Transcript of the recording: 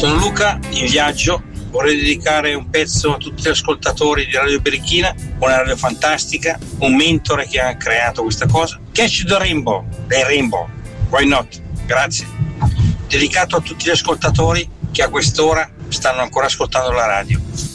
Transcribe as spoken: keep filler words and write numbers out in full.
Sono Luca, in viaggio. Vorrei dedicare un pezzo a tutti gli ascoltatori di Radio Berichina, una radio fantastica, un mentore che ha creato questa cosa. Catch the Rainbow, dei Rainbow, why not? Grazie. Dedicato a tutti gli ascoltatori che a quest'ora stanno ancora ascoltando la radio.